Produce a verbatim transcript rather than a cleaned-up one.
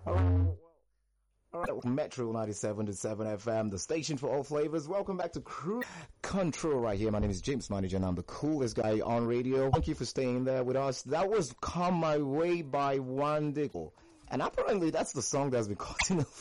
All right. All right. Metro ninety-seven point seven F M, the station for all flavors. Welcome back to Cruise Control right here. My name is James Manager and I'm the coolest guy on radio. Thank you for staying there with us. That was Come My Way by One Day. And apparently that's the song that's been causing a